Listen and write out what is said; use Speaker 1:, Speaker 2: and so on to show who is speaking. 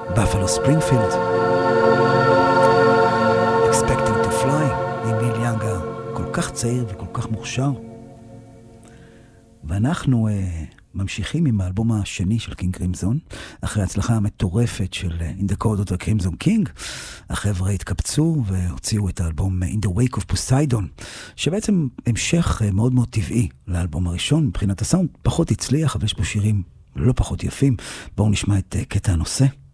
Speaker 1: Buffalo Springfield. Expecting to fly. עם ניל יאנג כל כך צעיר וכל כך מוכשר. ואנחנו ממשיכים עם האלבום השני של קינג קרימזון, אחרי ההצלחה המטורפת של In the Code of the Crimson King. החבר'ה התקבצו והוציאו את האלבום In the Wake of Poseidon, שבעצם המשך מאוד מאוד טבעי לאלבום הראשון. מבחינת הסאונד פחות הצליח, אבל יש בו שירים לא פחות יפים. בואו נשמע את קטע הנושא.